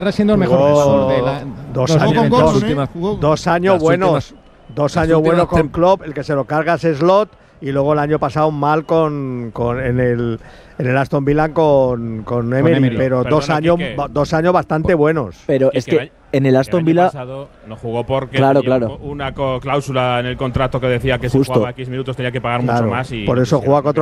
siendo el mejor jugador de la dos años buenos. 2 años buenos con Klopp, el que se lo carga es Slot, y luego el año pasado mal en el Aston Villa con Emery, pero Perdona, 2 años bastante buenos. Pero es que en el Aston Villa pasado no jugó porque claro. una cláusula en el contrato que decía que si jugaba X minutos tenía que pagar mucho más. Por eso juega 4